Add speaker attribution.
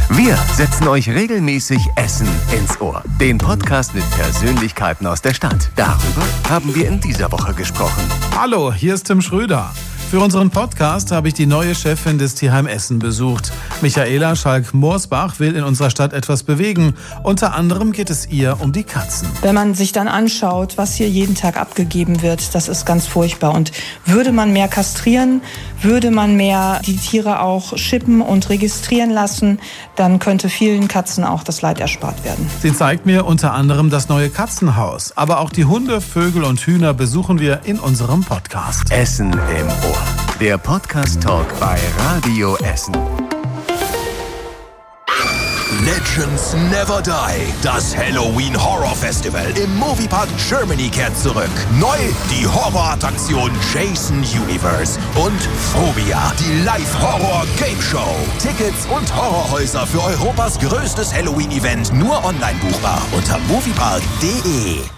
Speaker 1: Wir setzen euch regelmäßig Essen ins Ohr. Den Podcast mit Persönlichkeiten aus der Stadt. Darüber haben wir in dieser Woche gesprochen.
Speaker 2: Hallo, hier ist Tim Schröder. Für unseren Podcast habe ich die neue Chefin des Tierheim Essen besucht. Michaela Schalk-Morsbach will in unserer Stadt etwas bewegen. Unter anderem geht es ihr um die Katzen.
Speaker 3: Wenn man sich dann anschaut, was hier jeden Tag abgegeben wird, das ist ganz furchtbar. Und würde man mehr kastrieren, würde man mehr die Tiere auch chippen und registrieren lassen, dann könnte vielen Katzen auch das Leid erspart werden.
Speaker 2: Sie zeigt mir unter anderem das neue Katzenhaus. Aber auch die Hunde, Vögel und Hühner besuchen wir in unserem Podcast.
Speaker 1: Essen im Ohr. Der Podcast-Talk bei Radio Essen.
Speaker 4: Legends Never Die. Das Halloween Horror Festival im Moviepark Germany kehrt zurück. Neu die Horrorattraktion Jason Universe und Phobia, die Live-Horror-Game-Show. Tickets und Horrorhäuser für Europas größtes Halloween-Event nur online buchbar unter moviepark.de.